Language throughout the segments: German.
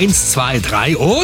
1, 2, 3 und...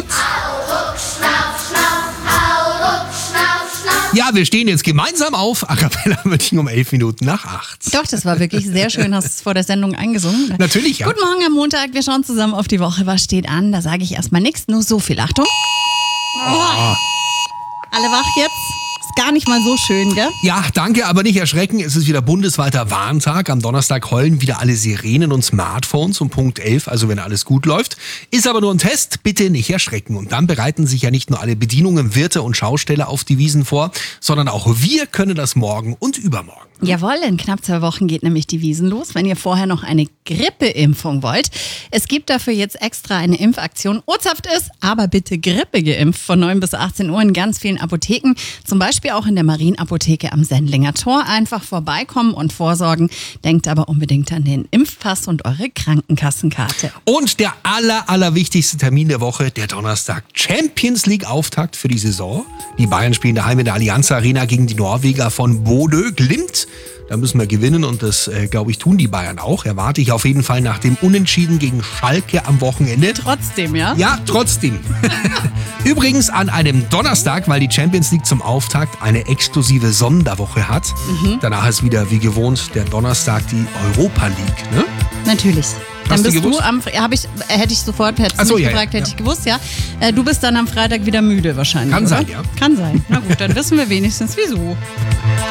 Ja, wir stehen jetzt gemeinsam auf. A cappella München um 8:11. Doch, das war wirklich sehr schön. Hast es vor der Sendung eingesungen. Natürlich, ja. Guten Morgen am Montag. Wir schauen zusammen auf die Woche. Was steht an? Da sage ich erstmal nichts. Nur so viel. Achtung. Oh. Alle wach jetzt? Ist gar nicht mal so schön, gell? Ja, danke, aber nicht erschrecken. Es ist wieder bundesweiter Warntag. Am Donnerstag heulen wieder alle Sirenen und Smartphones um Punkt 11, also wenn alles gut läuft. Ist aber nur ein Test, bitte nicht erschrecken. Und dann bereiten sich ja nicht nur alle Bedienungen, Wirte und Schausteller auf die Wiesn vor, sondern auch wir können das morgen und übermorgen. Jawohl, in knapp 2 Wochen geht nämlich die Wiesn los, wenn ihr vorher noch eine Grippeimpfung wollt. Es gibt dafür jetzt extra eine Impfaktion. Ortshaft ist, aber bitte Grippe geimpft von 9 bis 18 Uhr in ganz vielen Apotheken. Zum Beispiel auch in der Marienapotheke am Sendlinger Tor. Einfach vorbeikommen und vorsorgen. Denkt aber unbedingt an den Impfpass und eure Krankenkassenkarte. Und der allerwichtigste Termin der Woche, der Donnerstag. Champions League Auftakt für die Saison. Die Bayern spielen daheim in der Allianz Arena gegen die Norweger von Bodø Glimt. Da müssen wir gewinnen und das, glaube ich, tun die Bayern auch. Erwarte ich auf jeden Fall nach dem Unentschieden gegen Schalke am Wochenende. Trotzdem, ja? Ja, trotzdem. Übrigens an einem Donnerstag, weil die Champions League zum Auftakt eine exklusive Sonderwoche hat. Danach ist wieder wie gewohnt der Donnerstag die Europa League, ne? Natürlich. Dann Hast du bist gewusst? hätte ich sofort, hättest du mich gefragt, hätte ich gewusst, ja. Du bist dann am Freitag wieder müde wahrscheinlich, Kann oder? sein, ja. Kann sein. Na gut, dann wissen wir wenigstens wieso.